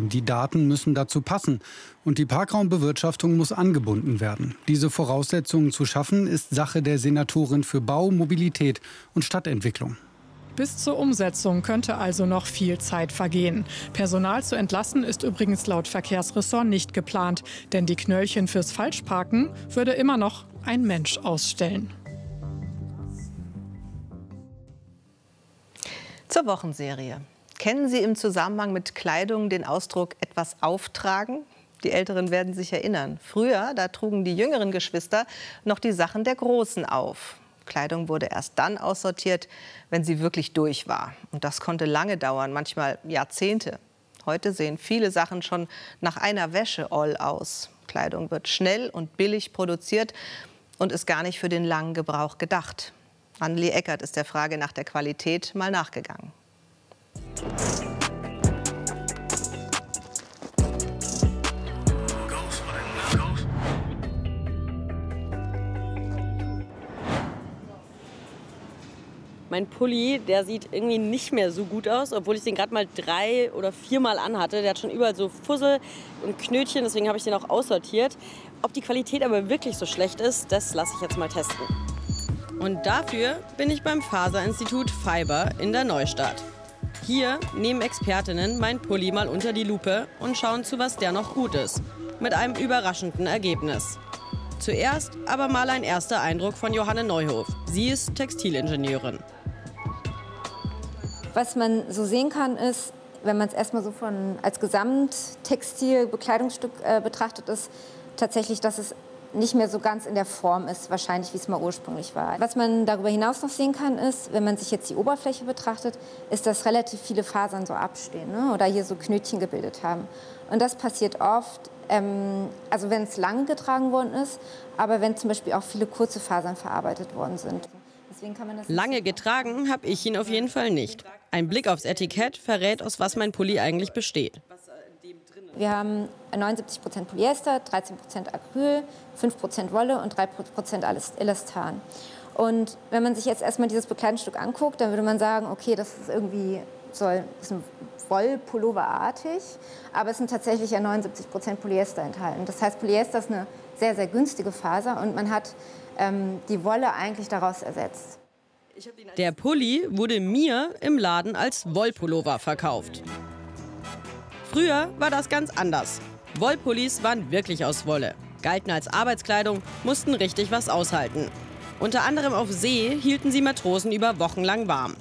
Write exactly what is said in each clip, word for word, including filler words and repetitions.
Die Daten müssen dazu passen und die Parkraumbewirtschaftung muss angebunden werden. Diese Voraussetzungen zu schaffen, ist Sache der Senatorin für Bau, Mobilität und Stadtentwicklung. Bis zur Umsetzung könnte also noch viel Zeit vergehen. Personal zu entlassen ist übrigens laut Verkehrsressort nicht geplant, denn die Knöllchen fürs Falschparken würde immer noch ein Mensch ausstellen. Zur Wochenserie. Kennen Sie im Zusammenhang mit Kleidung den Ausdruck etwas auftragen? Die Älteren werden sich erinnern. Früher, da trugen die jüngeren Geschwister noch die Sachen der Großen auf. Kleidung wurde erst dann aussortiert, wenn sie wirklich durch war. Und das konnte lange dauern, manchmal Jahrzehnte. Heute sehen viele Sachen schon nach einer Wäsche all aus. Kleidung wird schnell und billig produziert und ist gar nicht für den langen Gebrauch gedacht. Anneli Eckert ist der Frage nach der Qualität mal nachgegangen. Mein Pulli, der sieht irgendwie nicht mehr so gut aus, obwohl ich den gerade mal drei oder viermal anhatte. Der hat schon überall so Fussel und Knötchen, deswegen habe ich den auch aussortiert. Ob die Qualität aber wirklich so schlecht ist, das lasse ich jetzt mal testen. Und dafür bin ich beim Faserinstitut Fiber in der Neustadt. Hier nehmen Expertinnen mein Pulli mal unter die Lupe und schauen zu, was der noch gut ist. Mit einem überraschenden Ergebnis. Zuerst aber mal ein erster Eindruck von Johanne Neuhof. Sie ist Textilingenieurin. Was man so sehen kann, ist, wenn man es erstmal so von, als Gesamttextil-Bekleidungsstück äh, betrachtet, ist tatsächlich, dass es nicht mehr so ganz in der Form ist, wahrscheinlich, wie es mal ursprünglich war. Was man darüber hinaus noch sehen kann, ist, wenn man sich jetzt die Oberfläche betrachtet, ist, dass relativ viele Fasern so abstehen, ne? Oder hier so Knötchen gebildet haben. Und das passiert oft, ähm, also wenn es lang getragen worden ist, aber wenn zum Beispiel auch viele kurze Fasern verarbeitet worden sind. Deswegen kann man das lange getragen habe ich ihn auf jeden Fall nicht. Ein Blick aufs Etikett verrät, aus was mein Pulli eigentlich besteht. Wir haben neunundsiebzig Prozent Polyester, dreizehn Prozent Acryl, fünf Prozent Wolle und drei Prozent Elastan. Und wenn man sich jetzt erstmal dieses Bekleidungsstück anguckt, dann würde man sagen, okay, das ist irgendwie soll, ist ein Wollpulloverartig, aber es sind tatsächlich ja neunundsiebzig Prozent Polyester enthalten. Das heißt, Polyester ist eine sehr, sehr günstige Faser und man hat ähm, die Wolle eigentlich daraus ersetzt. Der Pulli wurde mir im Laden als Wollpullover verkauft. Früher war das ganz anders. Wollpullis waren wirklich aus Wolle, galten als Arbeitskleidung, mussten richtig was aushalten. Unter anderem auf See hielten sie Matrosen über Wochen lang warm.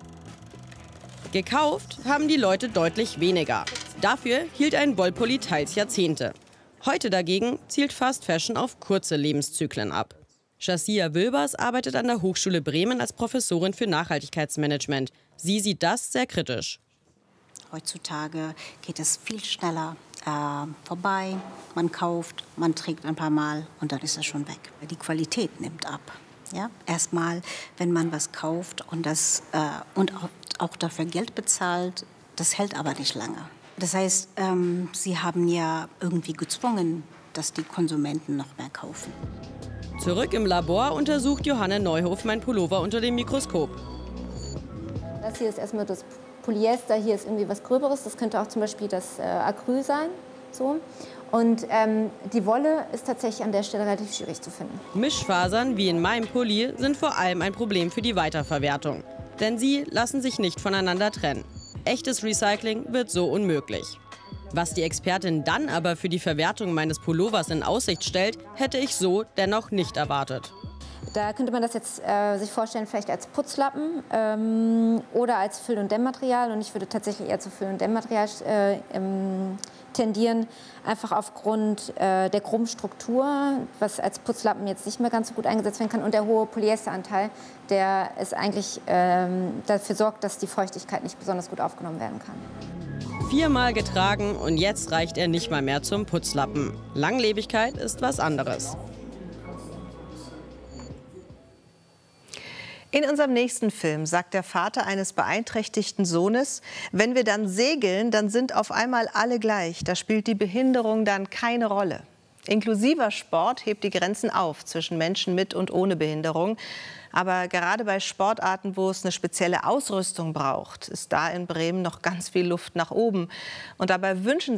Gekauft haben die Leute deutlich weniger. Dafür hielt ein Wollpulli teils Jahrzehnte. Heute dagegen zielt Fast Fashion auf kurze Lebenszyklen ab. Shazia Wilbers arbeitet an der Hochschule Bremen als Professorin für Nachhaltigkeitsmanagement. Sie sieht das sehr kritisch. Heutzutage geht es viel schneller äh, vorbei. Man kauft, man trägt ein paar Mal und dann ist es schon weg. Die Qualität nimmt ab. Ja? Erstmal, wenn man was kauft und, das, äh, und auch, auch dafür Geld bezahlt, das hält aber nicht lange. Das heißt, ähm, sie haben ja irgendwie gezwungen, dass die Konsumenten noch mehr kaufen. Zurück im Labor untersucht Johanne Neuhof mein Pullover unter dem Mikroskop. Das hier ist erstmal das Polyester, hier ist irgendwie was Gröberes. Das könnte auch zum Beispiel das äh, Acryl sein. So. Und ähm, die Wolle ist tatsächlich an der Stelle relativ schwierig zu finden. Mischfasern wie in meinem Pulli sind vor allem ein Problem für die Weiterverwertung. Denn sie lassen sich nicht voneinander trennen. Echtes Recycling wird so unmöglich. Was die Expertin dann aber für die Verwertung meines Pullovers in Aussicht stellt, hätte ich so dennoch nicht erwartet. Da könnte man das jetzt äh, sich vorstellen, vielleicht als Putzlappen ähm, oder als Füll- und Dämmmaterial. Und ich würde tatsächlich eher zu Füll- und Dämmmaterial äh, ähm, tendieren, einfach aufgrund äh, der groben Struktur, was als Putzlappen jetzt nicht mehr ganz so gut eingesetzt werden kann, und der hohe Polyesteranteil, der ist eigentlich ähm, dafür sorgt, dass die Feuchtigkeit nicht besonders gut aufgenommen werden kann. Viermal getragen und jetzt reicht er nicht mal mehr zum Putzlappen. Langlebigkeit ist was anderes. In unserem nächsten Film sagt der Vater eines beeinträchtigten Sohnes: Wenn wir dann segeln, dann sind auf einmal alle gleich. Da spielt die Behinderung dann keine Rolle. Inklusiver Sport hebt die Grenzen auf zwischen Menschen mit und ohne Behinderung. Aber gerade bei Sportarten, wo es eine spezielle Ausrüstung braucht, ist da in Bremen noch ganz viel Luft nach oben. Und dabei wünschen